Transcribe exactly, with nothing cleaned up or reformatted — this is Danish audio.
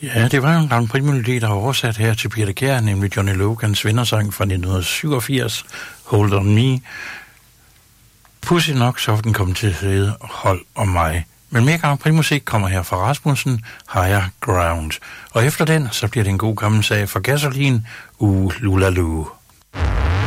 Ja, det var jo en Grand Prix-melodi, der var oversat her til Peter Kjær, nemlig Johnny Logans vindersang fra nitten syvogfirs, Hold On Me. Pudsigt nok, så den kom til at hedde Hold Om Mig. Men mere Grand Prix-musik kommer her fra Rasmussen, Higher Ground. Og efter den, så bliver det en god gammel sag for Gasoline, Uh Lulalu.